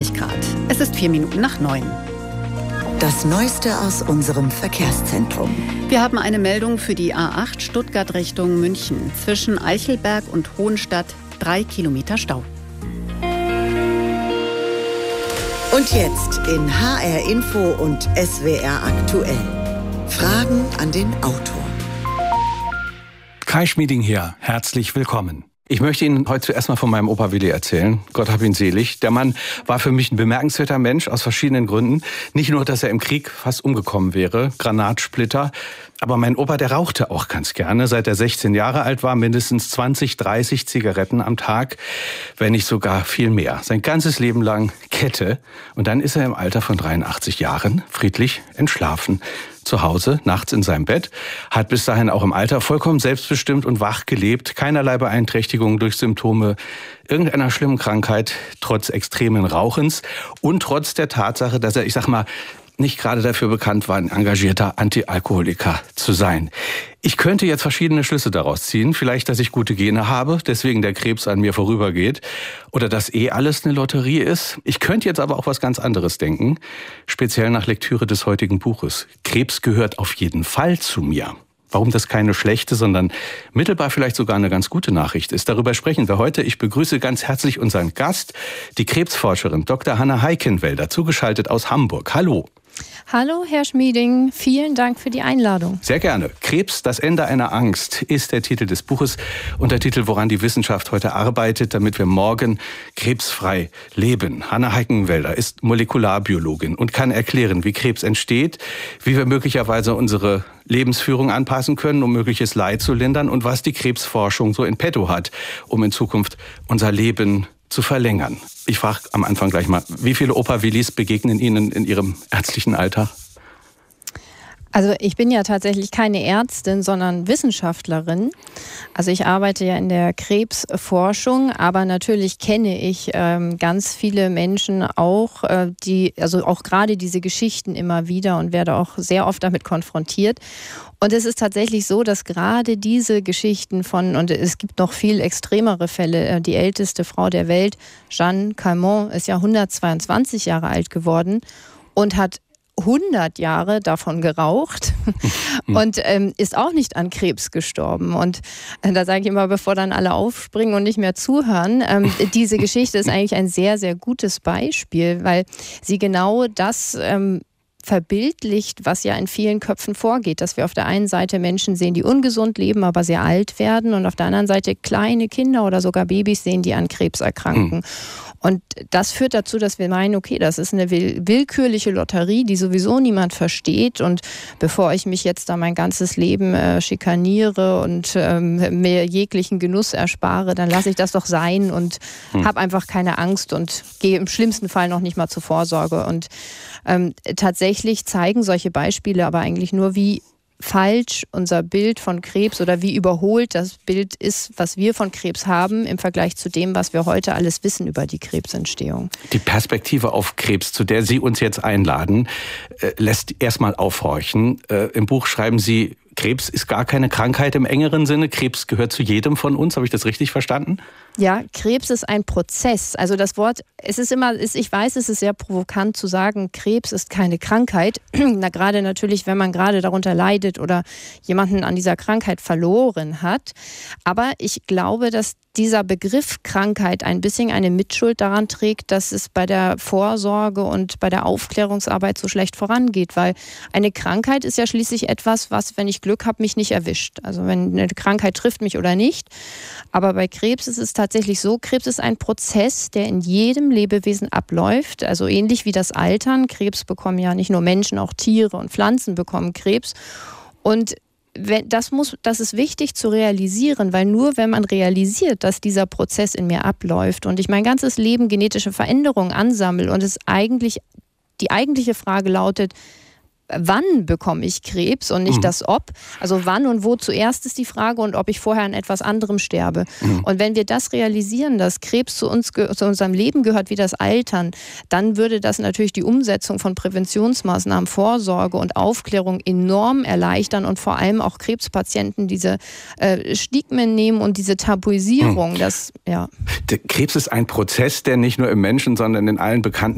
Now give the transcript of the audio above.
22 Grad. Es ist 4 Minuten nach 9. Das Neueste aus unserem Verkehrszentrum. Wir haben eine Meldung für die A8 Stuttgart Richtung München. Zwischen Eichelberg und Hohenstadt 3 Kilometer Stau. Und jetzt in HR Info und SWR aktuell. Fragen an den Autor. Kai Schmieding hier. Herzlich willkommen. Ich möchte Ihnen heute zuerst mal von meinem Opa Willi erzählen. Gott hab ihn selig. Der Mann war für mich ein bemerkenswerter Mensch aus verschiedenen Gründen. Nicht nur, dass er im Krieg fast umgekommen wäre, Granatsplitter, aber mein Opa, der rauchte auch ganz gerne. Seit er 16 Jahre alt war, mindestens 20, 30 Zigaretten am Tag, wenn nicht sogar viel mehr. Sein ganzes Leben lang Kette. Und dann ist er im Alter von 83 Jahren friedlich entschlafen. Zu Hause, nachts in seinem Bett, hat bis dahin auch im Alter vollkommen selbstbestimmt und wach gelebt, keinerlei Beeinträchtigung durch Symptome irgendeiner schlimmen Krankheit, trotz extremen Rauchens und trotz der Tatsache, dass er, ich sag mal, nicht gerade dafür bekannt war, ein engagierter Antialkoholiker zu sein. Ich könnte jetzt verschiedene Schlüsse daraus ziehen. Vielleicht, dass ich gute Gene habe, deswegen der Krebs an mir vorübergeht. Oder dass alles eine Lotterie ist. Ich könnte jetzt aber auch was ganz anderes denken. Speziell nach Lektüre des heutigen Buches. Krebs gehört auf jeden Fall zu mir. Warum das keine schlechte, sondern mittelbar vielleicht sogar eine ganz gute Nachricht ist. Darüber sprechen wir heute. Ich begrüße ganz herzlich unseren Gast, die Krebsforscherin Dr. Hanna Heikenwälder, zugeschaltet aus Hamburg. Hallo. Hallo, Herr Schmieding. Vielen Dank für die Einladung. Sehr gerne. Krebs, das Ende einer Angst, ist der Titel des Buches und der Titel, woran die Wissenschaft heute arbeitet, damit wir morgen krebsfrei leben. Hanna Heikenwälder ist Molekularbiologin und kann erklären, wie Krebs entsteht, wie wir möglicherweise unsere Lebensführung anpassen können, um mögliches Leid zu lindern und was die Krebsforschung so in petto hat, um in Zukunft unser Leben zu verlängern. Ich frage am Anfang gleich mal, wie viele Opa Willis begegnen Ihnen in Ihrem ärztlichen Alltag? Also ich bin ja tatsächlich keine Ärztin, sondern Wissenschaftlerin. Also ich arbeite ja in der Krebsforschung, aber natürlich kenne ich ganz viele Menschen auch, also auch gerade diese Geschichten immer wieder und werde auch sehr oft damit konfrontiert. Und es ist tatsächlich so, dass gerade diese Geschichten und es gibt noch viel extremere Fälle, die älteste Frau der Welt, Jeanne Calment, ist ja 122 Jahre alt geworden und hat 100 Jahre davon geraucht und ist auch nicht an Krebs gestorben. Und da sage ich immer, bevor dann alle aufspringen und nicht mehr zuhören, diese Geschichte ist eigentlich ein sehr, sehr gutes Beispiel, weil sie genau das verbildlicht, was ja in vielen Köpfen vorgeht, dass wir auf der einen Seite Menschen sehen, die ungesund leben, aber sehr alt werden und auf der anderen Seite kleine Kinder oder sogar Babys sehen, die an Krebs erkranken. Und das führt dazu, dass wir meinen, okay, das ist eine willkürliche Lotterie, die sowieso niemand versteht. Und bevor ich mich jetzt da mein ganzes Leben schikaniere und mir jeglichen Genuss erspare, dann lasse ich das doch sein und habe einfach keine Angst und gehe im schlimmsten Fall noch nicht mal zur Vorsorge. Und tatsächlich zeigen solche Beispiele aber eigentlich nur, wie falsch unser Bild von Krebs oder wie überholt das Bild ist, was wir von Krebs haben im Vergleich zu dem, was wir heute alles wissen über die Krebsentstehung. Die Perspektive auf Krebs, zu der Sie uns jetzt einladen, lässt erstmal aufhorchen. Im Buch schreiben Sie, Krebs ist gar keine Krankheit im engeren Sinne. Krebs gehört zu jedem von uns. Habe ich das richtig verstanden? Ja, Krebs ist ein Prozess. Also das Wort, ich weiß, es ist sehr provokant zu sagen, Krebs ist keine Krankheit. Na, gerade natürlich, wenn man gerade darunter leidet oder jemanden an dieser Krankheit verloren hat. Aber ich glaube, dass dieser Begriff Krankheit ein bisschen eine Mitschuld daran trägt, dass es bei der Vorsorge und bei der Aufklärungsarbeit so schlecht vorangeht. Weil eine Krankheit ist ja schließlich etwas, was, wenn ich Glück habe, mich nicht erwischt. Also wenn eine Krankheit trifft mich oder nicht. Aber bei Krebs ist es tatsächlich so, Krebs ist ein Prozess, der in jedem Lebewesen abläuft. Also ähnlich wie das Altern. Krebs bekommen ja nicht nur Menschen, auch Tiere und Pflanzen bekommen Krebs. Und das ist wichtig zu realisieren, weil nur wenn man realisiert, dass dieser Prozess in mir abläuft und ich mein ganzes Leben genetische Veränderungen ansammle und die eigentliche Frage lautet, wann bekomme ich Krebs und nicht das Ob. Also wann und wo zuerst ist die Frage und ob ich vorher an etwas anderem sterbe. Und wenn wir das realisieren, dass Krebs zu unserem Leben gehört wie das Altern, dann würde das natürlich die Umsetzung von Präventionsmaßnahmen, Vorsorge und Aufklärung enorm erleichtern und vor allem auch Krebspatienten diese Stigmen nehmen und diese Tabuisierung. Der Krebs ist ein Prozess, der nicht nur im Menschen, sondern in allen bekannten